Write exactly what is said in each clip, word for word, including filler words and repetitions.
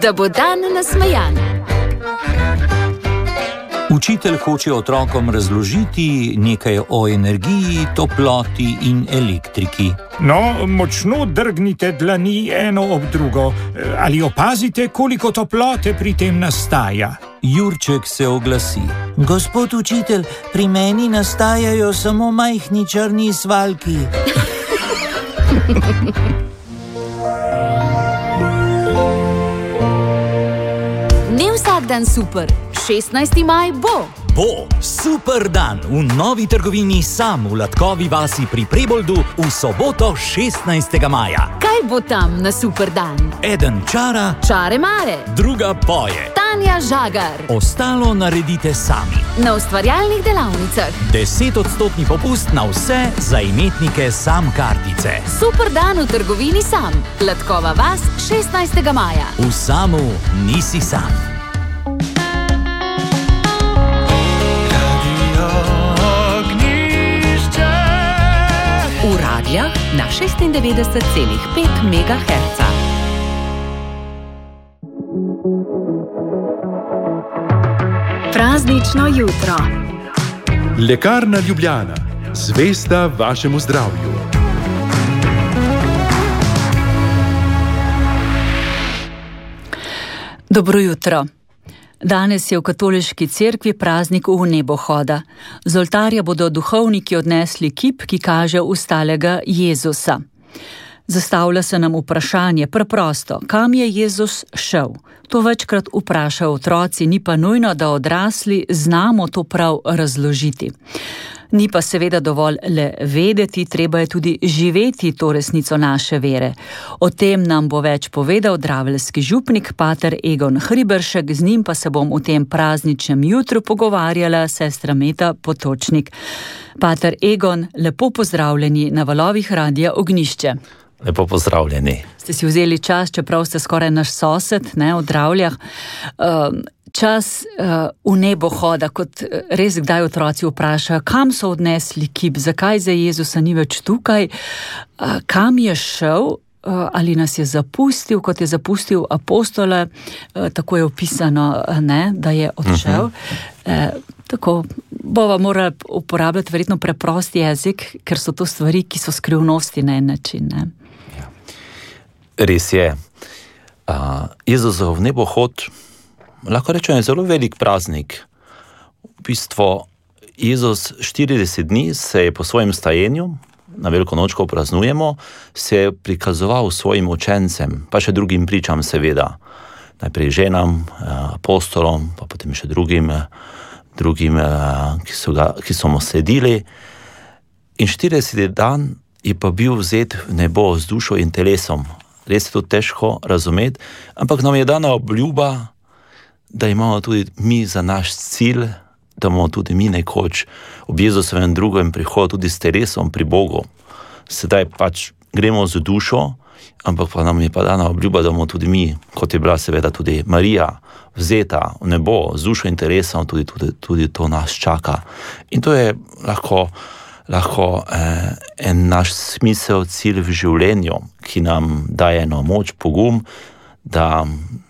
Da bo dan nasmejan. Učitelj hoče otrokom razložiti nekaj o energiji, toploti in elektriki. No, močno drgnite dlani eno ob drugo. Ali opazite, koliko toplote pri tem nastaja? Jurček se oglasi. Gospod učitelj, pri meni nastajajo samo majhni črni svalki. Ne vsak dan super. šestnajsti maj bo. Bo super dan v novi trgovini Sam v Latkovi vasi pri Preboldu v soboto šestnajstega maja. Kaj bo tam na super dan? Eden čara, Čare mare. druga poje. Tanja Žagar. Ostalo naredite sami. Na ustvarjalnih delavnicah. deset odstotni popust na vse za imetnike Sam kartice. Super dan v trgovini Sam. Latkova vas šestnajstega maja. V Samu nisi sam. V radijah na šestindevetdeset celih pet megaherca. Praznično jutro. Lekarna Ljubljana. Zvesta vašemu zdravju. Dobro jutro. Danes je v katoliški cerkvi praznik vnebohoda. Z oltarja bodo duhovniki odnesli kip, ki kaže ustalega Jezusa. Zastavlja se nam vprašanje preprosto, kam je Jezus šel? To večkrat vprašajo otroci, ni pa nujno, da odrasli znamo to prav razložiti. Ni pa seveda dovolj le vedeti, treba je tudi živeti to resnico naše vere. O tem nam bo več povedal draveljski župnik, pater Egon Hriberšek, z njim pa se bom v tem prazničnem jutru pogovarjala sestra Meta Potočnik. Pater Egon, lepo pozdravljeni na valovih Radia Ognjišče. Lepo pozdravljeni. Ste si vzeli čas, čeprav ste skoraj naš sosed, ne, v Dravljah. Um, Čas uh, v nebo hoda, kot res kdaj otroci vprašajo, kam so odnesli kip, zakaj za Jezusa ni več tukaj, uh, kam je šel, uh, ali nas je zapustil, kot je zapustil apostole, uh, tako je opisano, ne, da je odšel. Uh-huh. Uh, tako bova morala uporabljati verjetno preprost jezik, ker so to stvari, ki so skrivnosti na en način. Ne? Ja. Res je. Uh, Jezusov nebohod, lahko rečem, je zelo velik praznik. V bistvu Jezus štirideset dni se je po svojem stajenju, na veliko noč, ko praznujemo, se je prikazoval svojim učencem, pa še drugim pričam seveda. Najprej ženam, apostolom, pa potem še drugim, drugim ki, so ga, ki so mu sledili. In štirideseti dan je pa bil vzet v nebo z dušo in telesom. Res je to težko razumeti, ampak nam je dana obljuba, da imamo tudi mi za naš cilj, da bomo tudi mi nekoč ob Jezusovem drugem prihodu tudi s telesom pri Bogu. Sedaj pač gremo z dušo, ampak pa nam je pa dana obljuba, da bomo tudi mi, kot je bila seveda tudi Marija, vzeta v nebo z dušo in telesom, tudi, tudi, tudi to nas čaka. In to je lahko, lahko eh, en naš smisel, cilj v življenju, ki nam daje eno moč, pogum, da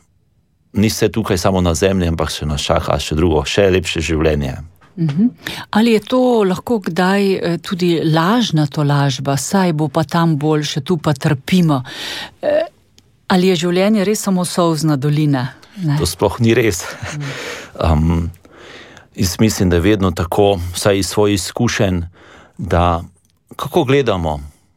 ni vse tukaj samo na zemlji, ampak še nas čaka še drugo, še lepše življenje. Uh-huh. Ali je to lahko kdaj tudi lažna tolažba, saj bo pa tam boljše, tu pa trpimo? Ali je življenje res samo solzna dolina? Ne? To sploh ni res. Um, jaz mislim, da je vedno tako, vsaj iz svojih izkušenj, da kako gledamo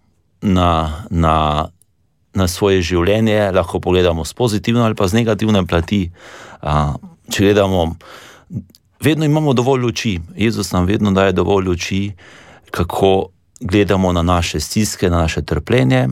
na, na na svoje življenje, lahko pogledamo s pozitivno ali pa z negativne plati. A, če gledamo, vedno imamo dovolj luči. Jezus nam vedno daje dovolj luči, kako gledamo na naše stiske, na naše trpljenje.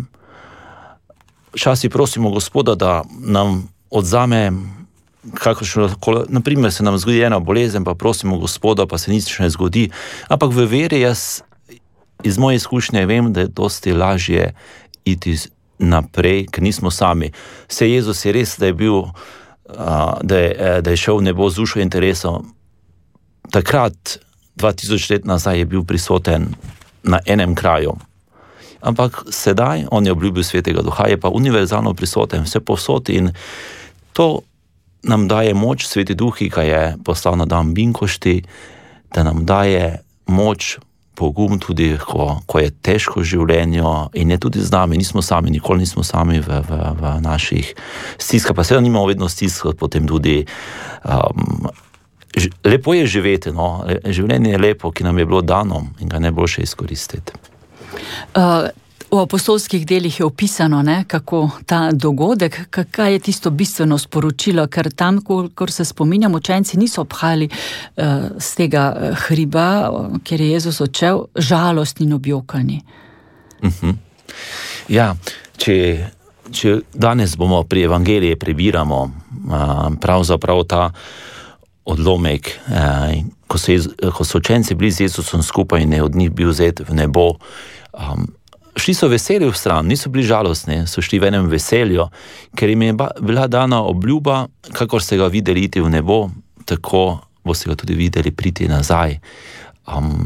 Včasih prosimo Gospoda, da nam odzame kakršno, naprimer se nam zgodi ena bolezen, pa prosimo Gospoda, pa se nič ne zgodi. Ampak v veri jaz iz moje izkušnje vem, da je dosti lažje iti naprej, ker nismo sami. Se Jezus je res, da je bil, da je, da je šel v nebo z dušo in telesom. Takrat, dva tisoč let nazaj, je bil prisoten na enem kraju. Ampak sedaj, on je obljubil Svetega Duha, je pa univerzalno prisoten vse povsod in To nam daje moč, Sveti Duh, ki ga je poslal na dan Binkošti, da nam daje moč, pogum tudi, ko, ko je težko življenje in je tudi z nami, nismo sami, nikoli nismo sami v, v, v naših stiskah, pa seveda nimamo vedno stiskah, potem tudi um, ž, lepo je živeti, no? Življenje je lepo, ki nam je bilo dano in ga najboljše izkoristiti. Uh, v apostolskih delih je opisano, ne, kako ta dogodek, kaj je tisto bistveno sporočilo, ker tam, ko se spominjam, učenci niso obhajali uh, z tega hriba, kjer je Jezus odšel, žalostni in objokani. Uh-huh. Ja, če, če danes bomo pri evangeliji prebiramo uh, pravzaprav ta odlomek, uh, ko, so, ko so učenci bili z Jezusom skupaj in je od njih bil vzet v nebo, um, šli so veseli v stran, niso bili žalostni, so šli v enem veselju, ker jim je bila dana obljuba, kakor ste ga videli iti v nebo, tako boste ga tudi videli priti nazaj. Um,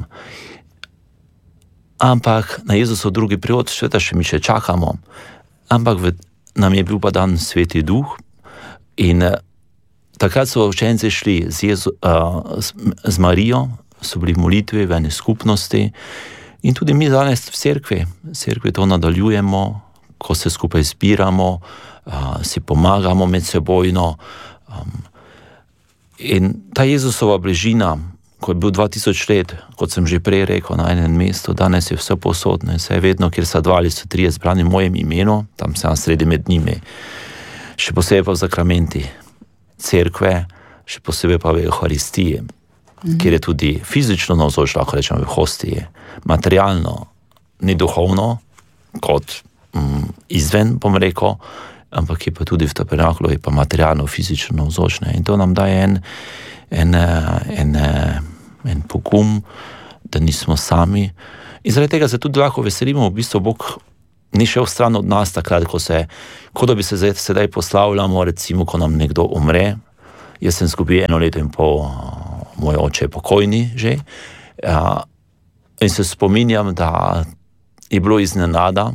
ampak na Jezusov drugi prihod, sveta še mi še čakamo, ampak v, nam je bil pa dan Sveti Duh in uh, takrat so učenci šli z, Jezu, uh, z, z Marijo, so bili v molitvi, v eni skupnosti. In tudi mi danes v cerkvi, v cerkvi to nadaljujemo, ko se skupaj zbiramo, uh, si pomagamo med sebojno. Um, in ta Jezusova bližina, ko je bil dva tisoč let, kot sem že prej rekel, na enem mestu, danes je vse posodno in vse vedno, kjer so dva ali so trije zbrani v mojem imenu, tam sem sredi med njimi. Še posebej pa v zakramenti cerkve, še posebej pa v Euharistiji, mm-hmm. kjer je tudi fizično navzoč, lahko rečem v hostiji, materialno, ni duhovno, kot mm, izven, bom rekel, ampak je pa tudi v tabernaklu, je pa materialno, fizično navzočne. In to nam daje en, en, en, en pogum, da nismo sami. In zaradi tega se tudi lahko veselimo, v bistvu Bog ni šel stran od nas takrat, ko se, kot da bi se zdaj, sedaj poslavljamo, recimo, ko nam nekdo umre. Jaz sem skupaj eno leto in pol, moj oče je pokojni že, a, in se spominjam, da je bilo iznenada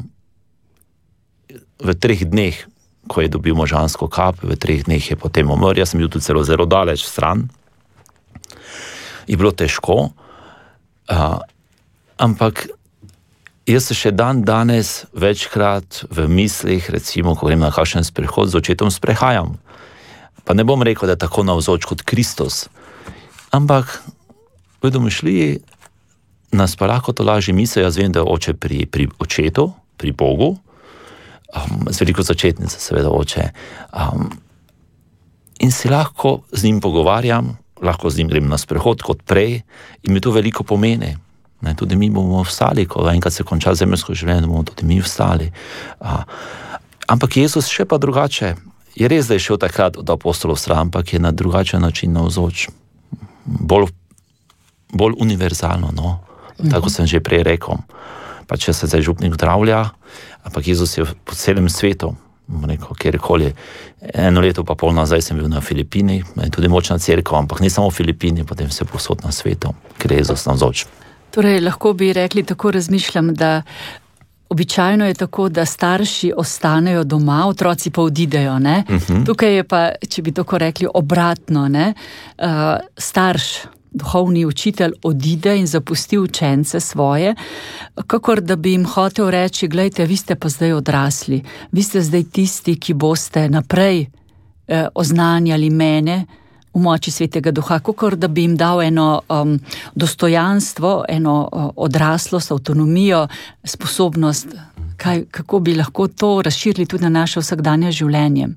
v treh dneh, ko je dobil možansko kap, v treh dneh je potem umrl, jaz sem bil tudi celo zelo daleč stran, je bilo težko, a, ampak jaz se še dan danes večkrat v mislih, recimo, ko grem na kakšen sprehod, z očetom sprehajam. Pa ne bom rekel, da je tako navzoč kot Kristus, ampak v domišljiji nas pa lahko to lažje misel, jaz vem, da je oče pri, pri očetu, pri Bogu, um, z veliko začetnice seveda oče, um, in si lahko z njim pogovarjam, lahko z njim grem na sprehod kot prej in mi to veliko pomeni. Ne, tudi mi bomo vstali, ko enkrat se konča zemeljsko življenje, bomo tudi mi vstali. Uh, ampak Jezus še pa drugače, je res, da je šel takrat od apostolov stran, ampak je na drugačen način navzoč. Bolj, bolj univerzalno, no. Tako sem že prej rekel. Pa če se zdaj župnik zdravlja, ampak Jezus je po celem svetu, rekel, kjerkoli. Eno leto pa pol nazaj sem bil na Filipinih, tudi močna cerkev, ampak ne samo v Filipini, potem vse povsod na svetu, ker je Jezus navzoč. Torej, lahko bi rekli, tako razmišljam, da običajno je tako, da starši ostanejo doma, otroci pa odidejo, ne? Uh-huh. Tukaj je pa, če bi tako rekli, obratno, ne? Uh, starš, duhovni učitelj odide in zapusti učence svoje, kakor da bi jim hotel reči, glejte, vi ste pa zdaj odrasli, vi ste zdaj tisti, ki boste naprej eh, oznanjali mene v moči Svetega Duha, kakor da bi jim dal eno um, dostojanstvo, eno uh, odraslost, avtonomijo, sposobnost, kaj, kako bi lahko to razširili tudi na naše vsakdanje življenje.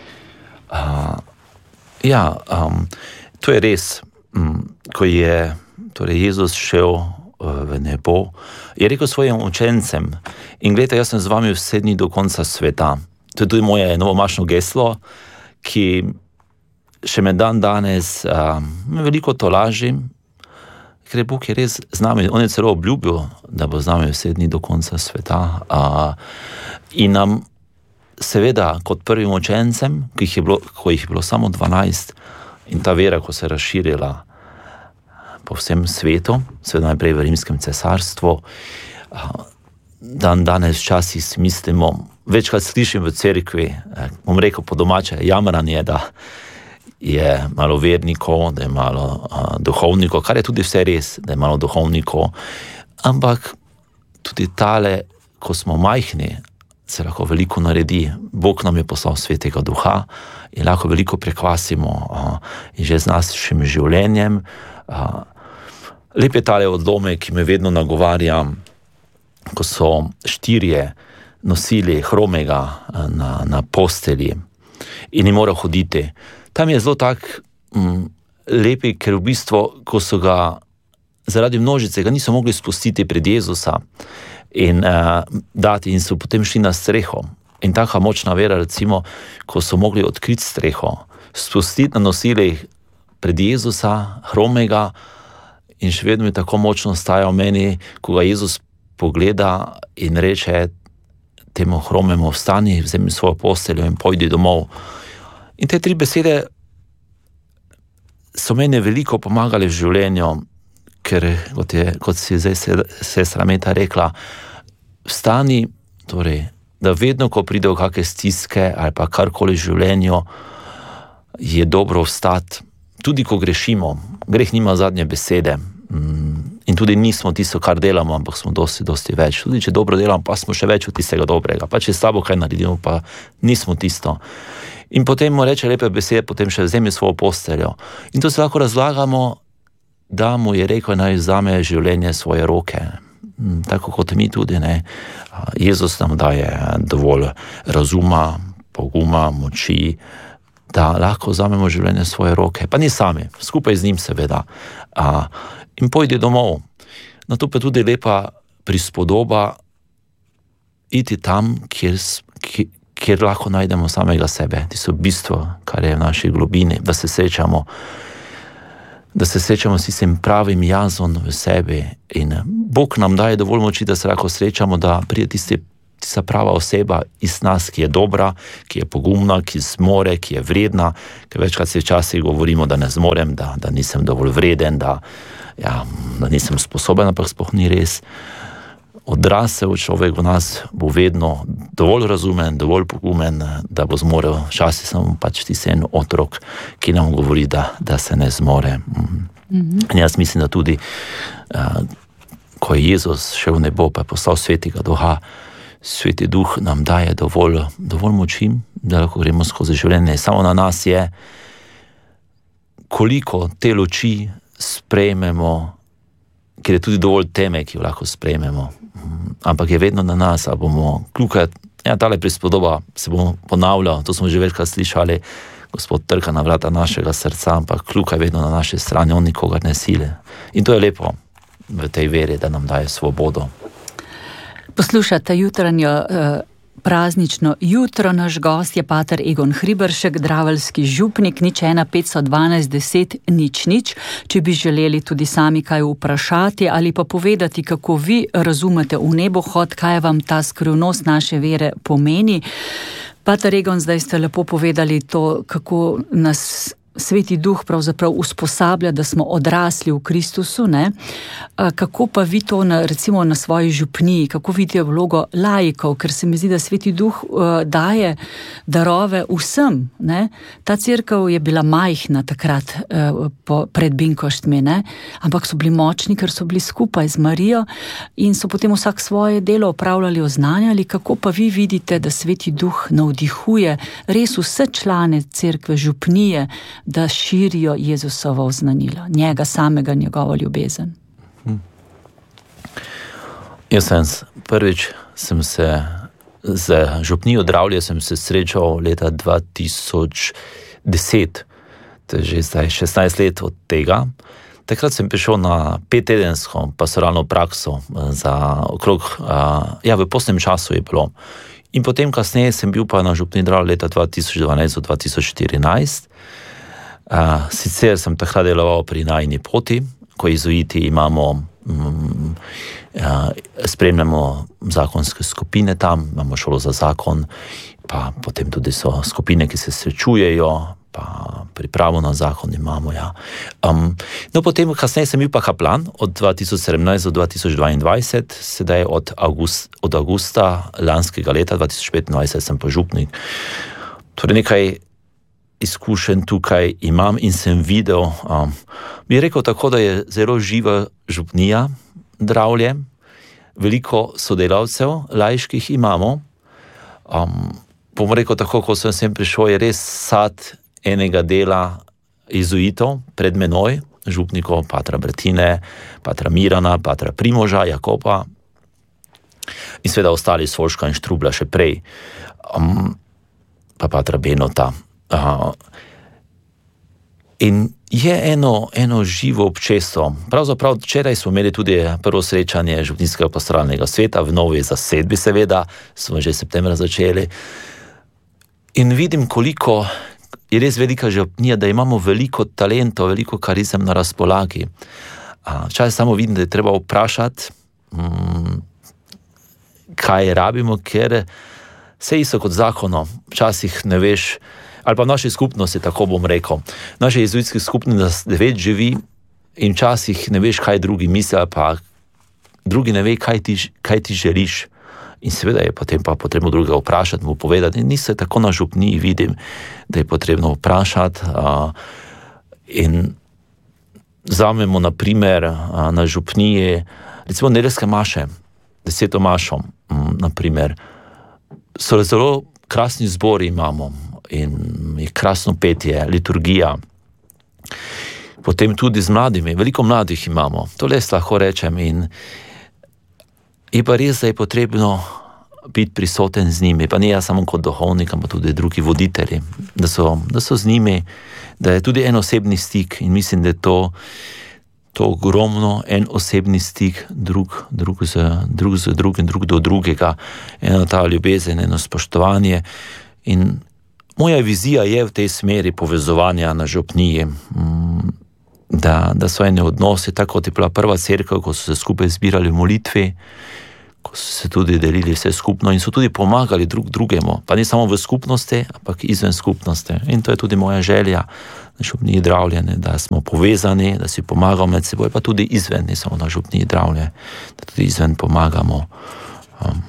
Uh, ja, um, to je res. Ko je torej Jezus šel v nebo, je rekel svojim učencem, in gledajte, jaz sem z vami vse dni do konca sveta. To je tudi moje novomašno geslo, ki še me dan danes uh, veliko tolažim, ker Bog je res z nami. On je celo obljubil, da bo z nami vse dni do konca sveta. Uh, in nam seveda kot prvim učencem, ki jih je bilo, ko jih je bilo samo dvanajst, in ta vera, ko se je razširila po vsem svetu, seveda najprej v rimskem cesarstvu, dan danes včasih si mislimo, večkrat slišim v cerkvi, bom rekel po domače, jamranje, da je malo vernikov, da je malo uh, duhovnikov, kar je tudi vse res, da je malo duhovnikov, ampak tudi tale, ko smo majhni, se lahko veliko naredi. Bog nam je poslal Svetega Duha in lahko veliko prekvasimo uh, in že z našim življenjem. Uh, lep je tale odlomek, ki me vedno nagovarja, ko so štirje nosili hromega na, na postelji in ni moral hoditi. Tam je zelo tak mm, lepi, ker v bistvu, ko so ga zaradi množice, ga niso mogli spustiti pred Jezusa in uh, dati in so potem šli na streho. In taka močna vera, recimo, ko so mogli odkriti streho, spustiti na nosilih pred Jezusa, hromega, in še vedno je tako močno stajal meni, ko ga Jezus pogleda in reče temu hromemu, vstani, vzemi svojo posteljo in pojdi domov. In te tri besede so meni veliko pomagali v življenju, ker, kot, je, kot si zdaj sestra Meta rekla, vstani, torej, da vedno, ko pride v kakšne stiske ali pa karkoli v življenju, je dobro vstati, tudi ko grešimo. Greh nima zadnje besede. In tudi nismo tisto, kar delamo, ampak smo dosti, dosti več. Tudi če dobro delamo, pa smo še več od tistega dobrega. Pa če slabo kaj naredimo, pa nismo tisto. In potem mu reče lepe besede, potem še vzemi svojo posteljo. In to se lahko razlagamo, da mu je rekel, naj vzame življenje svoje roke. Tako kot mi tudi, ne. Jezus nam daje dovolj razuma, poguma, moči, da lahko vzamemo življenje svoje roke. Pa ni sami, skupaj z njim seveda. A, in pojdi domov. Na to pa tudi lepa prispodoba iti tam, kjer, kjer, kjer lahko najdemo samega sebe. Tisto bistvo, kar je v naši globini, da se srečamo, da se srečamo s tistim pravim jazom v sebi. In Bog nam daje dovolj moči, da se lahko srečamo, da pride tisti tista prava oseba iz nas, ki je dobra, ki je pogumna, ki zmore, ki je vredna, ker večkrat se včasih govorimo, da ne zmorem, da, da nisem dovolj vreden, da, ja, da nisem sposoben, ampak sploh ni res. Odrasel človek v nas bo vedno dovolj razumen, dovolj pogumen, da bo zmorel. Včasih sem pač tisti en otrok, ki nam govori, da, da se ne zmore. Mm-hmm. In jaz mislim, da tudi, uh, ko je Jezus šel v nebo, pa je poslal Svetega Duha, Sveti Duh nam daje dovolj, dovolj moči, da lahko gremo skozi življenje. Samo na nas je, koliko te luči sprejmemo, ker je tudi dovolj teme, ki jo lahko sprejmemo. Ampak je vedno na nas, a bomo kljukaj, ja, tale prispodoba se bomo ponavljal, to smo že večkrat slišali, Gospod trka na vrata našega srca, ampak kljukaj vedno na naši strani, on nikogar ne sile. In to je lepo v tej veri, da nam daje svobodo. Poslušate jutranjo eh, praznično jutro, naš gost je pater Egon Hriberšek, draveljski župnik, nič ena petsto dvanajst deset nič nič. Če bi želeli tudi sami kaj vprašati ali pa povedati, kako vi razumete v nebohod, kaj vam ta skrivnost naše vere pomeni. Pater Egon, zdaj ste lepo povedali to, kako nas Sveti Duh pravzaprav usposablja, da smo odrasli v Kristusu, ne? Kako pa vi to na, recimo na svoji župniji, kako vidite vlogo laikov, ker se mi zdi, da Sveti Duh uh, daje darove vsem, ne? Ta cerkev je bila majhna takrat uh, po, pred Binkoštmi, ne? Ampak so bili močni, ker so bili skupaj z Marijo in so potem vsak svoje delo opravljali, oznanjali. Kako pa vi vidite, da Sveti Duh navdihuje res vse člane cerkve, župnije, da širijo Jezusovo oznanilo, njega samega, njegovo ljubezen? Jaz sem prvič sem se z župnijo Dravlje sem se srečal leta dva tisoč deset, to je že zdaj šestnajst let od tega. Takrat sem prišel na pettedensko pastoralno prakso za okrog, ja, v postnem času je bilo. In potem kasneje sem bil pa na župni Dravlje leta dva tisoč dvanajst do dva tisoč štirinajst. Uh, sicer sem takrat deloval pri najini poti, ko jezuiti imamo, um, uh, spremljamo zakonske skupine tam, imamo šolo za zakon, pa potem tudi so skupine, ki se srečujejo, pa pripravo na zakon imamo, ja. Um, no, potem kasneje sem bil pa kaplan od dva tisoč sedemnajst do dva tisoč dvaindvajset, sedaj od, august, od augusta lanskega leta dva tisoč petindvajset sem pa župnik. Torej nekaj izkušenj tukaj imam in sem videl, um, bi rekel tako, da je zelo živa župnija Dravlje, veliko sodelavcev laiških imamo. Um, bom rekel tako, ko sem sem prišel, je res sad enega dela jezuitov pred menoj, župnikov, patra Bretine, patra Mirana, patra Primoža, Jakoba in seveda ostali Solška in Štrubla še prej, um, pa patra Benota. Uh, in je eno, eno živo občestvo. Pravzaprav včeraj smo imeli tudi prvo srečanje župnijskega pastoralnega sveta v novi zasedbi, seveda, smo že septembra začeli. In vidim, koliko je res velika župnija, da imamo veliko talentov, veliko karizem na razpolagi. Včasih samo vidim, da je treba vprašati, mm, kaj rabimo, ker se isto kot zakono, včasih ne veš, ali pa v naši skupnosti, tako bom rekel. V naši jezuitski skupnosti devet živi in včasih ne veš, kaj drugi misli, ali pa drugi ne ve, kaj ti, kaj ti želiš. In seveda je potem pa potrebno drugega vprašati, mu povedati. In niso tako na župniji, vidim, da je potrebno vprašati. Uh, in vzamemo na primer uh, na župniji, recimo nedeljske maše, deseto mašo, um, na primer, so zelo krasni zbori imamo, in je krasno petje, liturgija. Potem tudi z mladimi, veliko mladih imamo, to les lahko rečem, in je pa res, da je potrebno biti prisoten z njimi, pa ne ja samo kot duhovnik, ampak tudi drugi voditelji, da so, da so z njimi, da je tudi en osebni stik in mislim, da je to, to ogromno, en osebni stik drug, drug, z, drug z drugim, drug do drugega, eno ta ljubezen, eno spoštovanje. In moja vizija je v tej smeri povezovanja na župniji, da, da so ene odnose, tako kot je bila prva cerkev, ko so se skupaj zbirali v molitvi, ko so se tudi delili vse skupno in so tudi pomagali drug drugemu, pa ne samo v skupnosti, ampak izven skupnosti. In to je tudi moja želja na župniji Dravlje, da smo povezani, da si pomagamo med seboj, pa tudi izven, ne samo na župniji Dravlje, da tudi izven pomagamo. Um,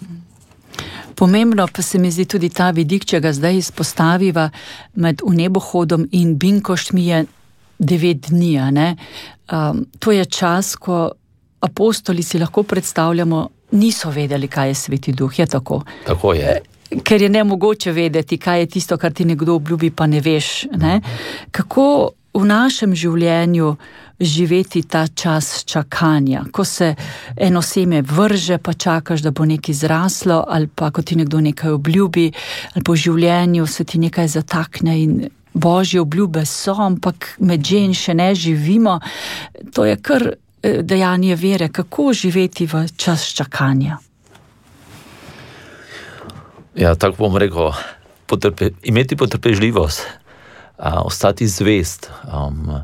Pomembno pa se mi zdi tudi ta vidik, če ga zdaj izpostaviva med vnebohodom in binkoštmi je devet dni, ne? Um, to je čas, ko apostoli si lahko predstavljamo, niso vedeli, kaj je Sveti Duh, je tako? Tako je. Ker je nemogoče vedeti, kaj je tisto, kar ti nekdo obljubi, pa ne veš, ne? Kako v našem življenju živeti ta čas čakanja, ko se eno seme vrže, pa čakaš, da bo nekaj zraslo, ali pa ko ti nekdo nekaj obljubi, ali po življenju se ti nekaj zatakne in Božje obljube so, ampak med žen še ne živimo. To je kar dejanje vere, kako živeti v čas čakanja. Ja, tako bom rekel, potrpe, imeti potrpežljivost, a, ostati zvest, um,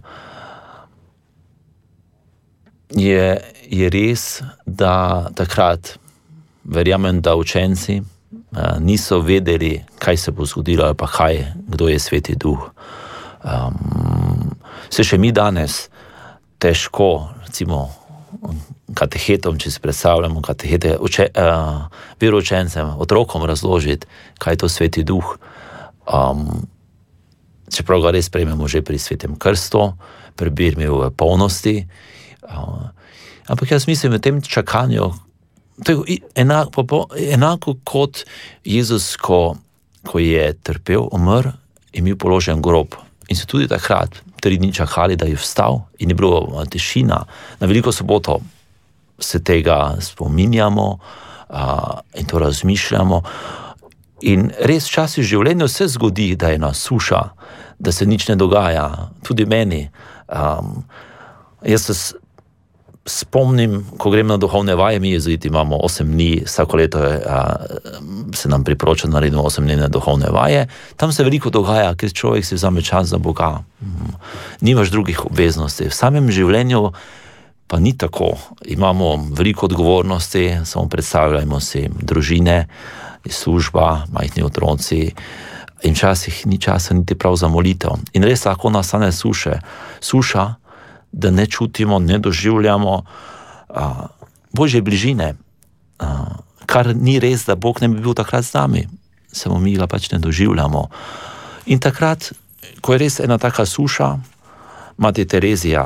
Je, je res, da takrat verjamem, da učenci uh, niso vedeli, kaj se bo zgodilo, ali pa kaj, kdo je Sveti Duh. Um, se še mi danes težko, recimo, katehetom, če si predstavljamo katehete, uče, uh, veroučencem, otrokom razložiti, kaj je to Sveti Duh. Um, čeprav ga res prejmemo že pri Svetem krstu, pri birmi v polnosti. Uh, ampak jaz mislim, v tem čakanju, to je enako, enako kot Jezus, ko, ko je trpel, umrl in bil položen grob. In so tudi takrat tri dni čakali, da je vstal in je bilo tišina. Na Veliko soboto se tega spominjamo uh, in to razmišljamo. In res včasih v življenju se zgodi, da je ena suša, da se nič ne dogaja, tudi meni. Um, jaz se spomnim, ko grem na duhovne vaje, mi jezuiti imamo osem dni, vsako leto je, a, se nam priporoča naredimo osem dni duhovne vaje, tam se veliko dogaja, ker človek si vzame čas za Boga. Nimaš drugih obveznosti. V samem življenju pa ni tako. Imamo veliko odgovornosti, samo predstavljajmo si družine, služba, majhni otroci in včasih ni časa niti prav za molitev. In res lahko nastane suše, suša, da ne čutimo, ne doživljamo a, Božje bližine, a, kar ni res, da Bog ne bi bil takrat z nami, samo mi ga pač ne doživljamo. In takrat, ko je res ena taka suša, Mati Terezija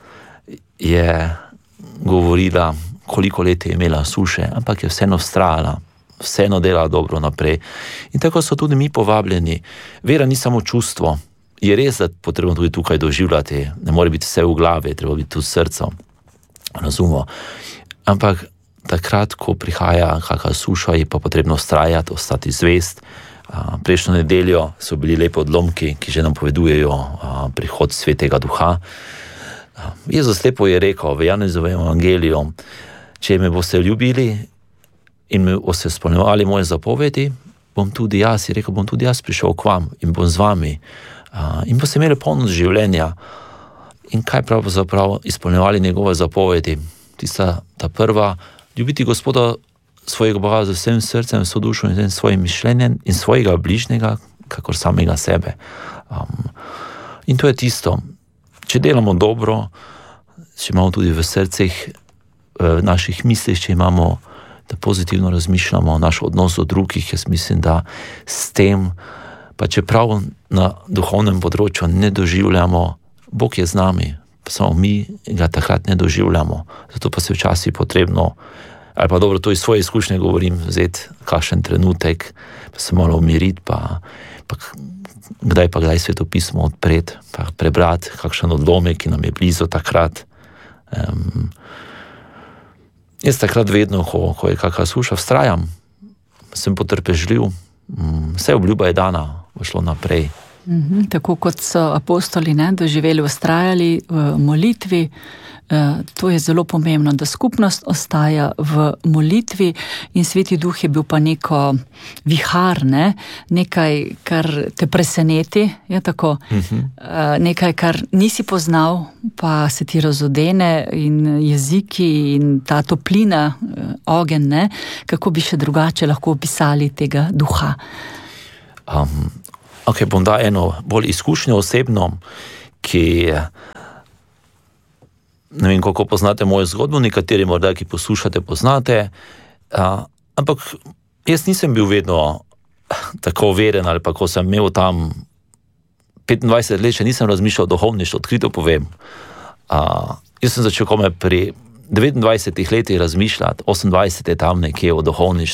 je govorila, koliko let je imela suše, ampak je vseeno vztrajala, vseeno delala dobro naprej. In tako so tudi mi povabljeni. Vera ni samo čustvo. Je res, da potrebno tudi tukaj doživljati. Ne more biti vse v glavi, treba biti tudi srcem, razumom. Ampak takrat, ko prihaja kakšna suša, je pa potrebno vztrajati, ostati zvest. Prejšnjo nedeljo so bili lepi odlomki, ki že nam povedujejo prihod Svetega Duha. Jezus lepo je rekel v Janezovem evangeliju, če me boste ljubili in me boste izpolnjevali moje zapovedi, bom tudi jaz, je rekel, bom tudi jaz prišel k vam in bom z vami. In boste imeli polnost življenja. In kaj pravzaprav izpolnjevali njegove zapovedi? Tista, ta prva, ljubiti Gospoda svojega Boga z vsem srcem, vso dušo in svojim mišljenjem in svojega bližnjega, kakor samega sebe. Um, in to je tisto, če delamo dobro, če imamo tudi v srcih, v naših mislih, če imamo, da pozitivno razmišljamo o naš odnos do drugih, jaz mislim, da s tem, pa čeprav na duhovnem področju ne doživljamo, Bog je z nami, pa samo mi ga takrat ne doživljamo. Zato pa se včasih potrebno, ali pa dobro, to iz svoje izkušnje govorim, vzeti kakšen trenutek, pa se malo umiriti, pa, pa kdaj pa kdaj svetopismo odpreti, pa prebrati kakšen odlomek, ki nam je blizu takrat. Um, jaz takrat vedno, ko, ko je kakšna suša, vztrajam, sem potrpežljiv, um, vse obljuba je dana, bo šlo naprej. Mhm, tako kot so apostoli, ne, doživeli, vztrajali v molitvi, to je zelo pomembno, da skupnost ostaja v molitvi in Sveti Duh je bil pa neko vihar, ne? Nekaj, kar te preseneti, je tako, uh-huh. Nekaj, kar nisi poznal, pa se ti razodene in jeziki in ta toplina, ogenj, ne? Kako bi še drugače lahko opisali tega duha? Um, ok, bom da eno bolj izkušnjo osebno, ki ne vem, koliko poznate mojo zgodbo, nekateri morda, ki poslušate, poznate, uh, ampak jaz nisem bil vedno tako veren, ali pa ko sem imel tam petindvajset let, še nisem razmišljal o duhovništvu, odkrito povem. Uh, jaz sem začel kome pri devetindvajsetih letih razmišljati, osemindvajset je tam nekje o duhovništvu.